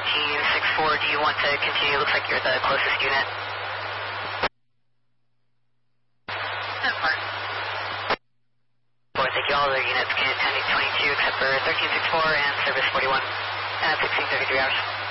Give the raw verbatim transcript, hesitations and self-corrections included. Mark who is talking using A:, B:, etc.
A: thirteen sixty-four, do you want to continue? Looks like you're the closest unit.
B: That's fine.
A: Four, thank you. All other units can attend twenty-two except for thirteen sixty-four and service forty-one at sixteen thirty-three hours.